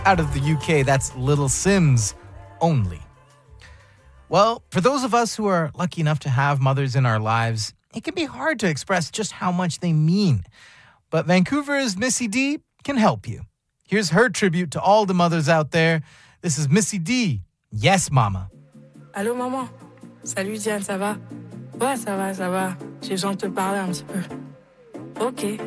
Out of the UK, that's Little Sims only. Well, for those of us who are lucky enough to have mothers in our lives, it can be hard to express just how much they mean. But Vancouver's Missy D can help you. Here's her tribute to all the mothers out there. This is Missy D. Yes, Mama. Allô, maman. Salut, Diane, ça va? Ouais, ça va, ça va. J'ai besoin de te parler un petit peu. Ok.